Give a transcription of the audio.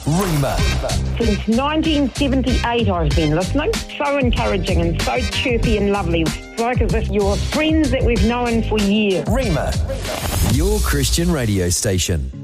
Rima. Since 1978 I've been listening. So encouraging and so chirpy and lovely. It's like as if you're friends that we've known for years. Rima, your Christian radio station.